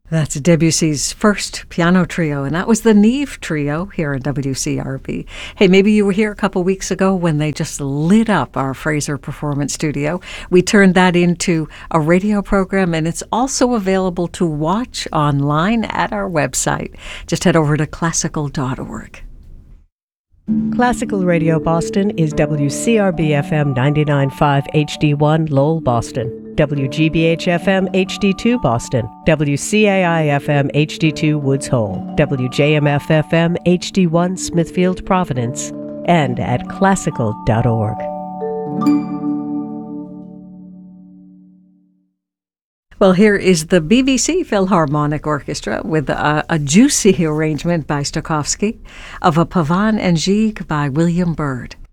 That's Debussy's first piano trio, and that was the Neve Trio here at WCRB. Hey, maybe you were here a couple weeks ago when they just lit up our Fraser Performance Studio. We turned that into a radio program, and it's also available to watch online at our website. Just head over to classical.org. Classical Radio Boston is WCRB-FM 99.5 HD1 Lowell, Boston, WGBH-FM HD2 Boston, WCAI-FM HD2 Woods Hole, WJMF-FM HD1 Smithfield, Providence, and at classical.org. Well, here is the BBC Philharmonic Orchestra with a juicy arrangement by Stokowski of a Pavane and Gigue by William Byrd.